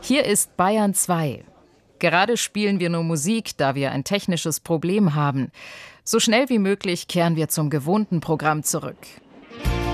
Hier ist Bayern 2. Gerade spielen wir nur Musik, da wir ein technisches Problem haben. So schnell wie möglich kehren wir zum gewohnten Programm zurück.